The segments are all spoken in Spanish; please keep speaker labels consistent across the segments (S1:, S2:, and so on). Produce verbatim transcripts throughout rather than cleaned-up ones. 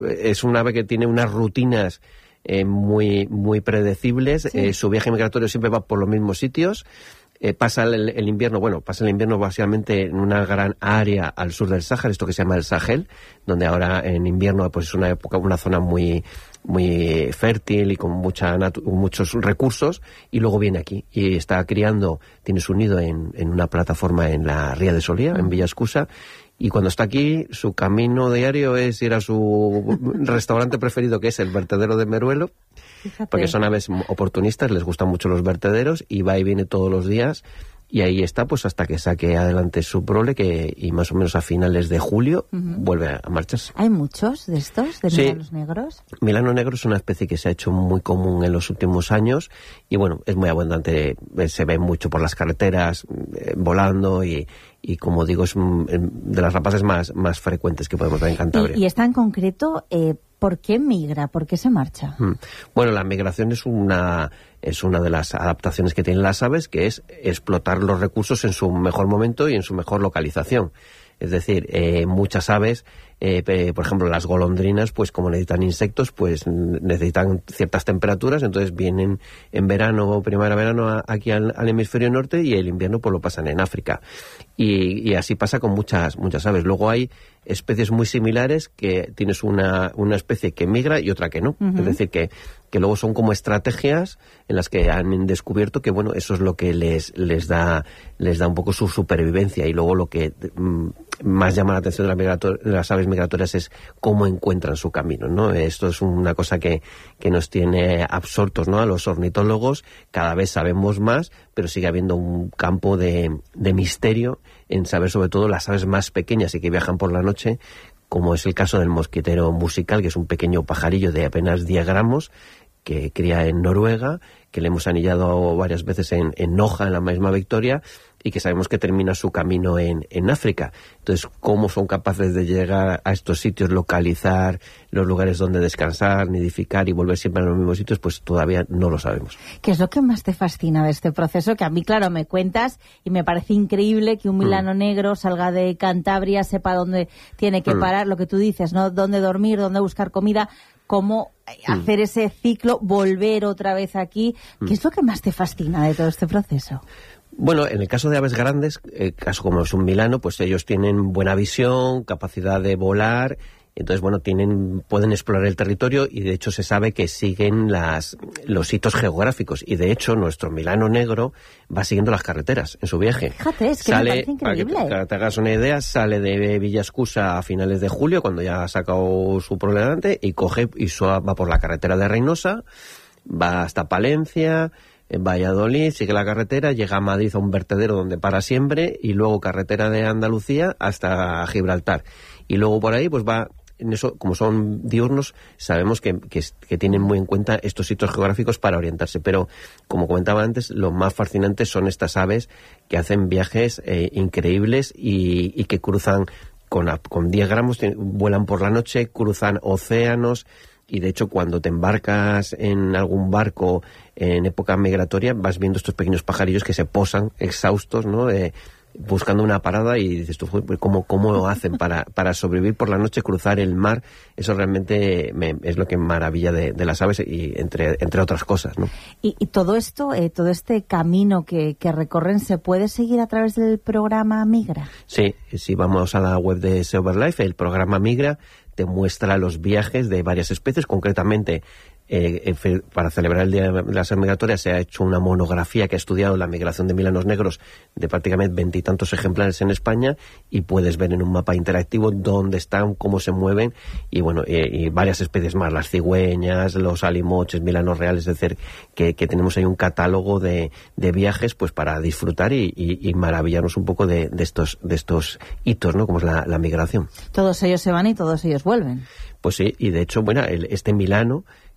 S1: es un ave que tiene unas rutinas eh, muy, muy predecibles. Sí. Eh, su viaje migratorio siempre va por los mismos sitios. Eh, pasa el, el invierno, bueno, pasa el invierno básicamente en una gran área al sur del Sáhara, esto que se llama el Sahel, donde ahora en invierno pues es una época, una zona muy muy fértil y con mucha natu- muchos recursos, y luego viene aquí y está criando, tiene su nido en, en una plataforma en la Ría de Solía, en Villa Escusa, y cuando está aquí su camino diario es ir a su restaurante preferido, que es el vertedero de Meruelo. Fíjate. Porque son aves oportunistas, les gustan mucho los vertederos y va y viene todos los días, y ahí está pues hasta que saque adelante su prole, que y más o menos a finales de julio uh-huh. vuelve a marcharse.
S2: ¿Hay muchos de estos, de
S1: sí.
S2: milanos negros?
S1: Milano negro es una especie que se ha hecho muy común en los últimos años y bueno, es muy abundante, se ve mucho por las carreteras, eh, volando y, y como digo, es de las rapaces más, más frecuentes que podemos ver en Cantabria.
S2: Y, y esta en concreto, eh, ¿por qué migra? ¿Por qué se marcha?
S1: Hmm. Bueno, la migración es una... es una de las adaptaciones que tienen las aves, que es explotar los recursos en su mejor momento y en su mejor localización. Es decir, eh, muchas aves, eh, eh, por ejemplo las golondrinas, pues como necesitan insectos, pues necesitan ciertas temperaturas, entonces vienen en verano, primavera-verano, aquí al, al hemisferio norte, y el invierno pues lo pasan en África. Y, y así pasa con muchas muchas aves. Luego hay especies muy similares que tienes una, una especie que migra y otra que no. Uh-huh. Es decir, que, que luego son como estrategias en las que han descubierto que, bueno, eso es lo que les, les da les da un poco su supervivencia. Y luego lo que mm, más llama la atención de, la migrator- de las aves migratorias es cómo encuentran su camino, ¿no? Esto es una cosa que, que nos tiene absortos, ¿no? A los ornitólogos cada vez sabemos más, pero sigue habiendo un campo de, de misterio en saber sobre todo las aves más pequeñas y que viajan por la noche, como es el caso del mosquitero musical, que es un pequeño pajarillo de apenas diez gramos, que cría en Noruega, que le hemos anillado varias veces en, en Noja, en la misma Victoria, y que sabemos que termina su camino en, en África. Entonces, ¿cómo son capaces de llegar a estos sitios, localizar los lugares donde descansar, nidificar y volver siempre a los mismos sitios? Pues todavía no lo sabemos.
S2: ¿Qué es lo que más te fascina de este proceso? Que a mí, claro, me cuentas y me parece increíble que un milano mm. negro salga de Cantabria, sepa dónde tiene que mm. parar, lo que tú dices, ¿no? Dónde dormir, dónde buscar comida, cómo mm. hacer ese ciclo, volver otra vez aquí. Mm. ¿Qué es lo que más te fascina de todo este proceso?
S1: Bueno, en el caso de aves grandes, eh, caso como es un milano, pues ellos tienen buena visión, capacidad de volar, entonces bueno, tienen pueden explorar el territorio y de hecho se sabe que siguen las los hitos geográficos y de hecho nuestro milano negro va siguiendo las carreteras en su viaje.
S2: Fíjate, es que
S1: sale,
S2: me parece increíble.
S1: Para que, para que te hagas una idea, sale de Villa Escusa a finales de julio, cuando ya ha sacado su prole delante, y coge y va por la carretera de Reynosa, va hasta Palencia, en Valladolid, sigue la carretera, llega a Madrid a un vertedero donde para siempre, y luego carretera de Andalucía hasta Gibraltar. Y luego por ahí pues va, en eso, como son diurnos, sabemos que, que, que tienen muy en cuenta estos sitios geográficos para orientarse. Pero, como comentaba antes, lo más fascinante son estas aves que hacen viajes eh, increíbles y, y que cruzan con, con diez gramos, vuelan por la noche, cruzan océanos. Y de hecho, cuando te embarcas en algún barco en época migratoria, vas viendo estos pequeños pajarillos que se posan exhaustos, ¿no? Eh, buscando una parada, y dices tú, ¿cómo, cómo hacen para, para sobrevivir por la noche, cruzar el mar? Eso realmente me, es lo que maravilla de, de las aves, y entre, entre otras cosas, ¿no?
S2: Y, y todo esto, eh, todo este camino que, que recorren, ¿se puede seguir a través del programa Migra? Sí, si vamos a la web de SeaBirdLife, el programa Migra te muestra los viajes de varias especies. Concretamente, eh, para celebrar el Día de las Aves Migratorias se ha hecho una monografía que ha estudiado la migración de milanos negros de prácticamente veintitantos ejemplares en España, y puedes ver en un mapa interactivo dónde están, cómo se mueven, y bueno, y, y varias especies más, las cigüeñas, los alimoches, milanos reales. Es decir, que, que tenemos ahí un catálogo de, de viajes pues para disfrutar y, y, y maravillarnos un poco de, de estos de estos hitos, ¿no? Como es la, la migración. Todos ellos se van y todos ellos vuelven.
S1: Pues sí, y de hecho, bueno, el, este milano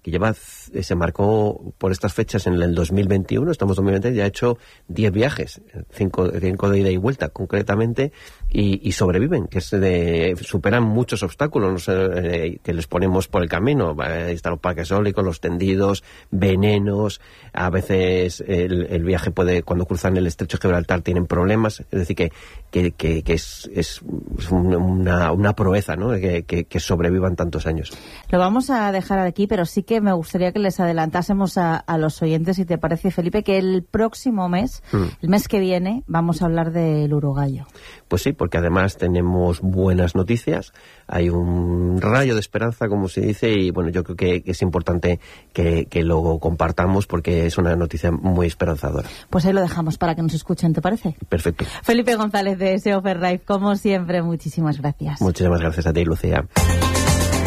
S1: que lleva, se marcó por estas fechas en el dos mil veintiuno, estamos en dos mil veinte, ya ha hecho diez viajes, cinco, cinco de ida y vuelta concretamente, y, y sobreviven, que es de, superan muchos obstáculos no sé, eh, que les ponemos por el camino. Ahí están los parques eólicos, los tendidos, venenos, a veces el, el viaje puede, cuando cruzan el estrecho de Gibraltar tienen problemas, es decir, que, que, que, que es, es una, una proeza, ¿no? Que, que, que sobrevivan tantos años.
S2: Lo vamos a dejar aquí, pero sí que me gustaría que les adelantásemos a, a los oyentes, si te parece, Felipe, que el próximo mes, mm. el mes que viene, vamos a hablar del urogallo.
S1: Pues sí, porque además tenemos buenas noticias, hay un rayo de esperanza, como se dice, y bueno, yo creo que es importante que, que lo compartamos porque es una noticia muy esperanzadora.
S2: Pues ahí lo dejamos para que nos escuchen, ¿te parece?
S1: Perfecto.
S2: Felipe González de SEO for Life, como siempre, muchísimas gracias.
S1: Muchísimas gracias a ti, Lucía.